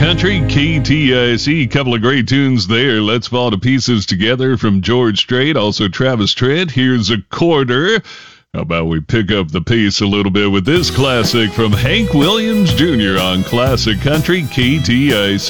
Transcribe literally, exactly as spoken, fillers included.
Country K T I C, couple of great tunes there. Let's Fall to Pieces Together from George Strait, also Travis Tritt. Here's a quarter. How about we pick up the pace a little bit with this classic from Hank Williams Junior on Classic Country K T I C.